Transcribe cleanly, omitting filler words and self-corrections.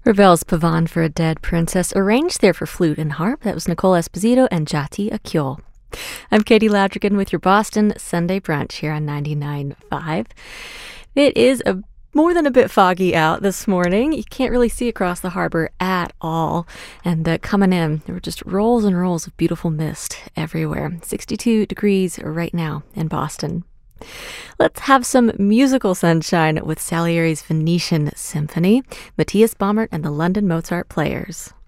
Ravel's Pavane for a Dead Princess, arranged there for flute and harp. That was Nicole Esposito and Jati Akyol. I'm Katie Ladrigan with your Boston Sunday Brunch here on 99.5. It is more than a bit foggy out this morning. You can't really see across the harbor at all. And coming in, there were just rolls and rolls of beautiful mist everywhere. 62 degrees right now in Boston. Let's have some musical sunshine with Salieri's Venetian Symphony, Matthias Baumert and the London Mozart Players.